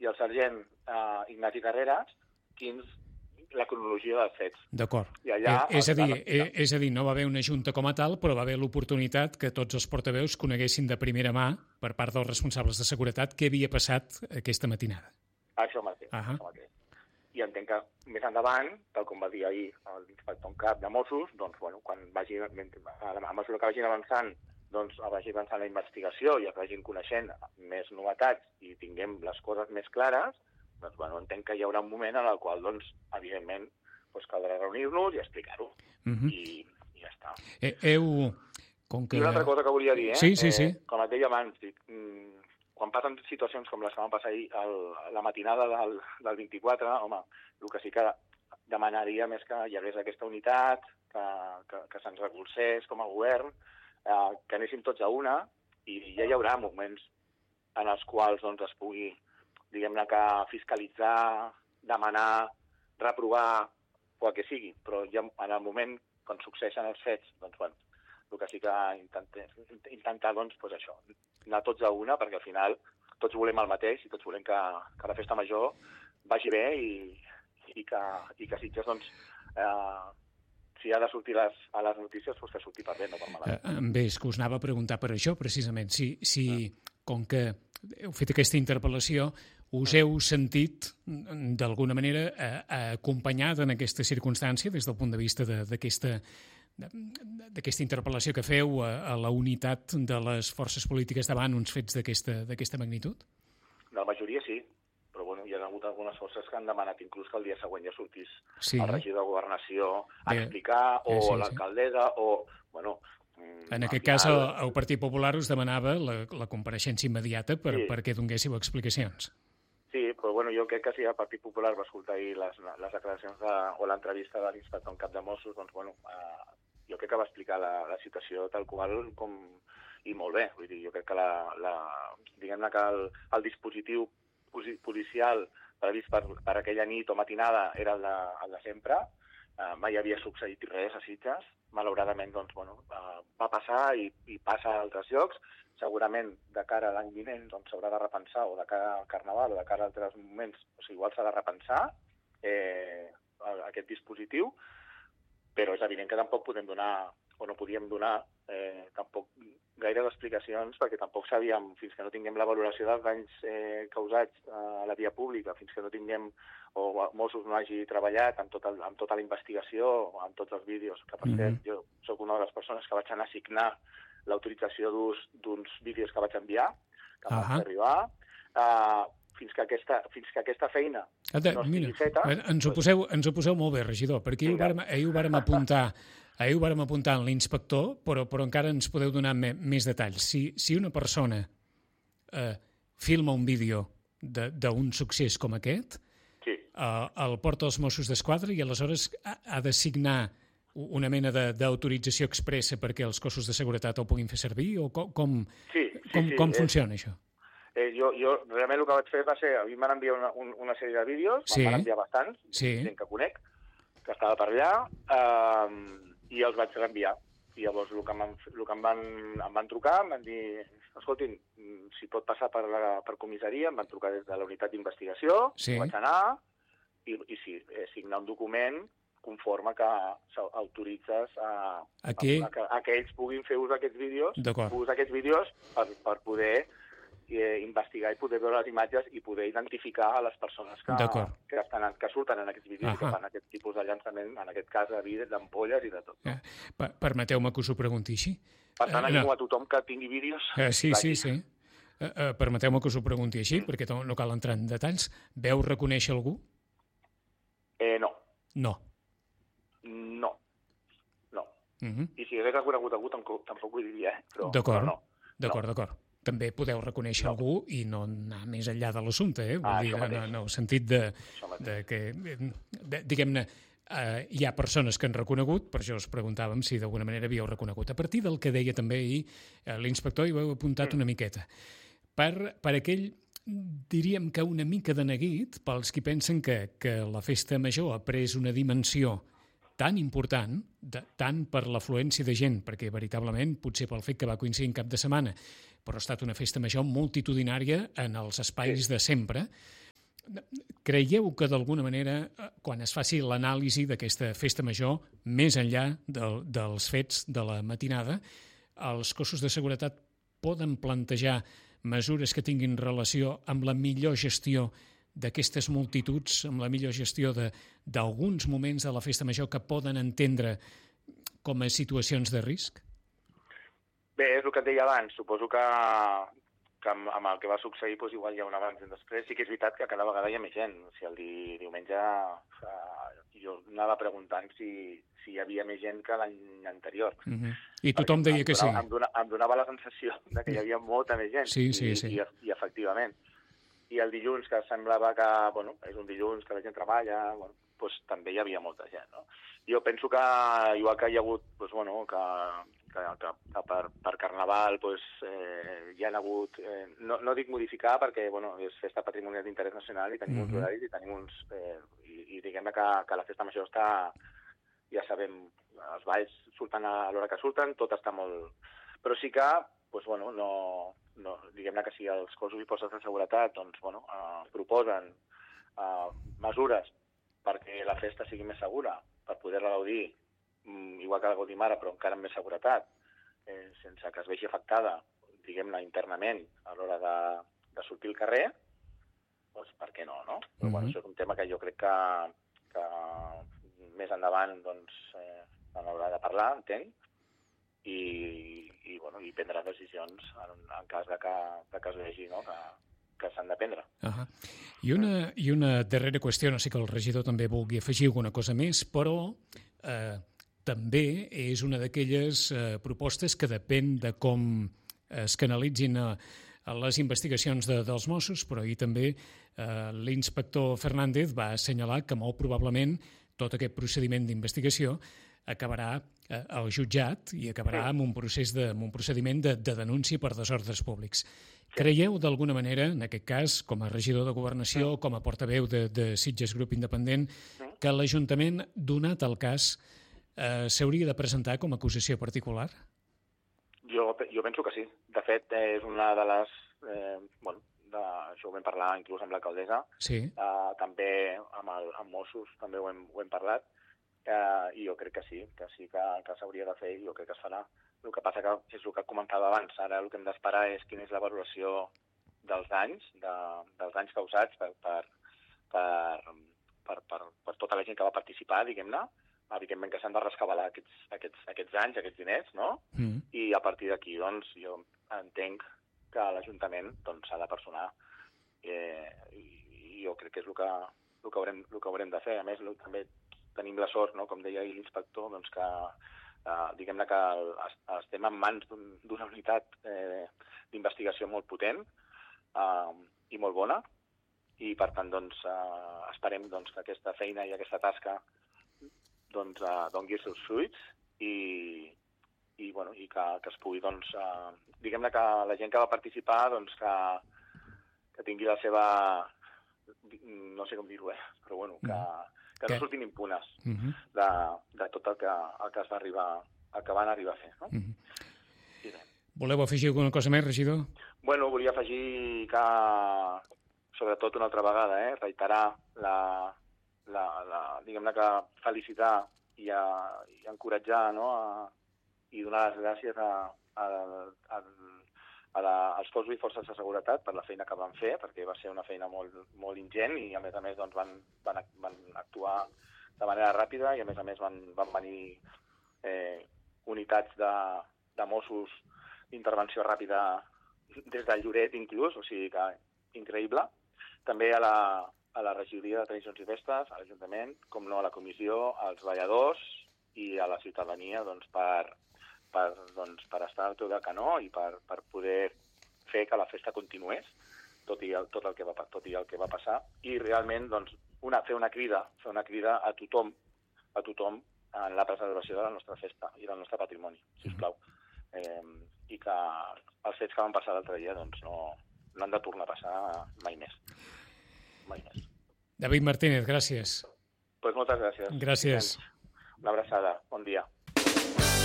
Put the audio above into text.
i el sergent Ignasi Carreras la cronologia dels fets. D'acord. Allà, és a dir, no va haver una junta com a tal, però va haver l'oportunitat que tots els portaveus coneguessin de primera mà, per part dels responsables de seguretat, què havia passat aquesta matinada. Això mateix. I entenc que més endavant, tal com va dir ahir l'inspector en cap de Mossos, doncs, bueno, a mesura que vagin avançant, doncs vagi avançant la investigació i que vagin coneixent més novetats i tinguem les coses més clares, doncs, bueno, entenc que hi haurà un moment en el qual, doncs, evidentment, doncs, caldrà reunir-nos i explicar-ho. I ja està. I una altra cosa que volia dir, Sí. Com et deia abans, quan passen situacions com les que van passar ahir la matinada del 24, home, el que sí que demanaria més que hi hagués aquesta unitat, que se'ns recolzés com a govern, que anéssim tots a una, i ja hi haurà moments en els quals doncs, es pugui, diguem-ne, que fiscalitzar, demanar, reprovar, o el que sigui, però ja en el moment, quan succeeixen els fets, doncs, bueno, el que sí que intentar, doncs, això, anar tots a una, perquè al final tots volem el mateix i tots volem que la festa major vagi bé i que Sitges, doncs, si ha de sortir a les notícies, doncs que surti per bé, no per malament. Bé, és que us anava a preguntar per això, precisament. Si com que heu fet aquesta interpel·lació, us heu sentit, d'alguna manera, acompanyat en aquesta circumstància, des del punt de vista d'aquesta interpel·lació que feu a la unitat de les forces polítiques davant uns fets d'aquesta magnitud? La majoria sí, però bueno, hi ha hagut algunes forces que han demanat inclús que el dia següent ja sortís el regidor de Governació a explicar, o l'alcaldessa, o, bueno... En aquest cas, el Partit Popular us demanava la compareixença immediata perquè donguéssiu explicacions. Sí, però bueno, jo crec que si el Partit Popular va escoltar ahir les declaracions o l'entrevista de l'inspector en cap de Mossos, doncs bueno, jo crec que va explicar la situació tal qual i molt bé. Vull dir, jo crec que diguem-ne que el dispositiu policial previst per aquella nit o matinada era el de sempre. Mai havia succeït res a Sitges. Malauradament, doncs, bueno, va passar i passa a altres llocs. Segurament, de cara a l'any vinent, doncs s'haurà de repensar, o de cara al Carnaval, o de cara a altres moments, igual s'ha de repensar aquest dispositiu, però és evident que tampoc podem donar, o no podíem donar, tampoc gaire explicacions, perquè tampoc sabíem, fins que no tinguem la valoració dels danys causats a la via pública, fins que no tinguem, o Mossos no hagi treballat amb tota la investigació, amb tots els vídeos, que per cert, jo soc una de les persones que vaig anar a signar l'autorització d'ús d'uns vídeos que vaig enviar, que em van fer arribar, fins que aquesta feina no estigui feta... Ens ho poseu molt bé, regidor, perquè ahir ho vàrem apuntar en l'inspector, però encara ens podeu donar més detalls. Si una persona filma un vídeo d'un succés com aquest, el porta als Mossos d'Esquadra i aleshores ha de signar una mena d'autorització expressa perquè els cossos de seguretat el puguin fer servir? O com funciona això? Jo realment el que vaig fer va ser, a mi m'han enviat una sèrie de vídeos, m'han enviat bastants, gent que conec, que estava per allà, i els vaig reenviar. I llavors el que em van trucar, em van dir, escoltin, si pot passar per comissaria, em van trucar des de la unitat d'investigació, vaig anar, i sí, signar un document conforme que autoritzes que ells puguin fer ús d'aquests vídeos, per poder investigar i poder veure les imatges i poder identificar a les persones que surten en aquests vídeos i que fan aquest tipus de llançament, en aquest cas d'ampolles i de tot. Permeteu-me que us ho pregunti així. Per tant, animo a tothom que tingui vídeos. Sí. Permeteu-me que us ho pregunti així, perquè no cal entrar en detalls. Veu reconèixer algú? No. No. I si hagués reconegut algú, tampoc ho diria, però no. D'acord. També podeu reconèixer algú i no anar més enllà de l'assumpte, Vull dir, en el sentit de que, diguem-ne, hi ha persones que han reconegut, per això us preguntàvem si d'alguna manera havíeu reconegut. A partir del que deia també ahir l'inspector, hi ho heu apuntat una miqueta. Per aquell, diríem que una mica de neguit, pels qui pensen que la festa major ha pres una dimensió tan important, tant per l'afluència de gent, perquè veritablement, potser pel fet que va coincidir en cap de setmana, però ha estat una festa major multitudinària en els espais de sempre. creieu que d'alguna manera, quan es faci l'anàlisi d'aquesta festa major, més enllà dels fets de la matinada, els cossos de seguretat poden plantejar mesures que tinguin relació amb la millor gestió d'aquestes multituds, amb la millor gestió d'alguns moments de la festa major que poden entendre com a situacions de risc? Bé, és el que et deia abans. Suposo que amb el que va succeir doncs igual hi ha un abans i un després. Sí que és veritat que cada vegada hi ha més gent. O sigui, el diumenge jo anava preguntant si hi havia més gent que l'any anterior. I tothom deia que sí. Em donava la sensació de que hi havia molta més gent. Sí. I efectivament. I el dilluns, que semblava que és un dilluns que la gent treballa, doncs també hi havia molta gent, no? Jo penso que, igual que hi ha hagut, que per Carnaval hi ha hagut, no dic modificar perquè és festa patrimonial d'interès nacional i tenim uns horaris i tenim uns... I diguem-ne que la festa major està, ja sabem, els balls surten a l'hora que surten, tot està molt... Però sí que, diguem-ne que si els cossos i forces de seguretat proposen mesures perquè la festa sigui més segura, per poder-la gaudir, igual que la gaudim ara, però encara amb més seguretat, sense que es vegi afectada, diguem-ne, internament, a l'hora de sortir al carrer, doncs per què no, no? Però, això és un tema que jo crec que més endavant en haurà de parlar, entenc, i prendre decisions en cas de que es vegi, no?, que s'han de prendre. I una darrera qüestió, no sé que el regidor també vulgui afegir alguna cosa més, però també és una d'aquelles propostes que depèn de com es canalitzin les investigacions dels Mossos, però ahir també l'inspector Fernández va assenyalar que molt probablement tot aquest procediment d'investigació acabarà al jutjat i acabarà amb un procediment de denúncia per desordres públics. Creieu, d'alguna manera, en aquest cas, com a regidor de Governació, com a portaveu de Sitges Grup Independent, que l'Ajuntament, donat el cas, s'hauria de presentar com a acusació particular? Jo penso que sí. De fet, és una de les... això ho vam parlar inclús amb l'alcaldessa. Sí. També amb Mossos també ho hem parlat. I jo crec que sí que s'hauria de fer i jo crec que es farà. El que passa que és el que comentava abans. Ara el que hem d'esperar és quina és la valoració dels danys causats per tota la gent que va participar, diguem-ne. Evidentment que s'han de rescabalar aquests anys, aquests diners, no? I a partir d'aquí, jo entenc que l'Ajuntament s'ha de personar. I jo crec que és el que haurem de fer. A més, també tenim la sort, no?, com deia ahir l'inspector, que diguem-ne que estem en mans d'una unitat d'investigació molt potent i molt bona, i per tant esperem que aquesta feina i aquesta tasca doni els seus fruits i que es pugui, diguem-ne que la gent que va participar que tingui la seva, no sé com dir-ho, però que no surtin impunes de tot el que es va arribar, el que van arribar a fer. No? Sí, voleu afegir alguna cosa més, regidor? Volia afegir que, sobretot una altra vegada, reiterar diguem-ne que felicitar i encoratjar, no?, i donar les gràcies als cossos i forces de seguretat per la feina que van fer, perquè va ser una feina molt ingent i a més van actuar de manera ràpida i a més van venir unitats de Mossos d'intervenció ràpida des del Lloret inclús, o sigui que increïble. També a la regidoria de Tradicions i Festes, a l'Ajuntament, com no a la comissió, als balladors i a la ciutadania per estar al peu del canó i per poder fer que la festa continués, tot i el que va passar, i realment fer una crida a tothom en la preservació de la nostra festa i del nostre patrimoni, sisplau. I que els fets que van passar l'altre dia no han de tornar a passar mai més. David Martínez, gràcies. Moltes gràcies. Gràcies. Una abraçada. Bon dia.